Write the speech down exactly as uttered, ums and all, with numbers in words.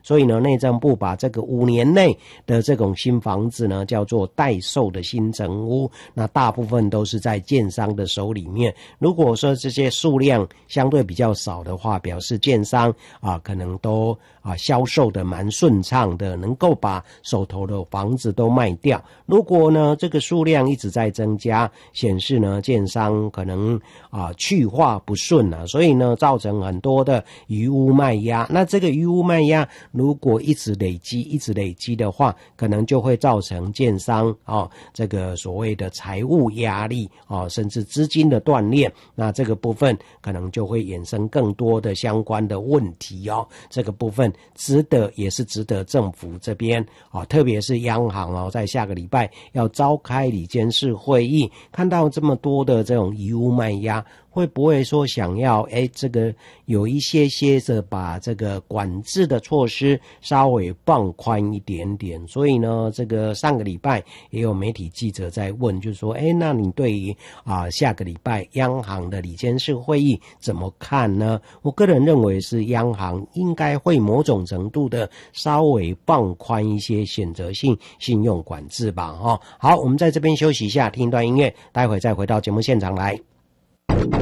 所以呢，内政部把这个五年内的这种新房子呢，叫做待售的新成屋，那大部分都是在建商的手里面。如果说这些数量相对比较少的话，表示建商啊可能都啊销售的蛮顺畅的，能够把手头的房子都卖掉。如果呢这个数量一直在增加，显示呢建商可能啊去化不顺啊，所以呢造成很多的余屋卖压。那这个余屋卖压如果一直累积一直累积的话，可能就会造成建商哦这个所谓的财务压力哦，甚至资金的断裂。那这个部分可能就会衍生更多的相关的问题哦。这个部分值得也是值得政府这边啊，特别是央行哦，在下个礼拜要召开理监事会议，看到这么多的这种遗物卖压，会不会说想要诶这个有一些些的把这个管制的措施稍微放宽一点点？所以呢，这个上个礼拜也有媒体记者在问，就是说诶那你对于啊下个礼拜央行的理监事会议怎么看呢？我个人认为是央行应该会某种程度的稍微放宽一些选择性信用管制吧。哦，好，我们在这边休息一下，听一段音乐，待会再回到节目现场来。